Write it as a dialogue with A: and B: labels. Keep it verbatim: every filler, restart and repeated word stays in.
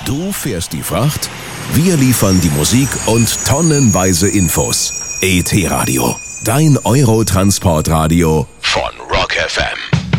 A: Du fährst die Fracht, wir liefern die Musik und tonnenweise Infos. E T Radio, dein Eurotransportradio von Rock F M.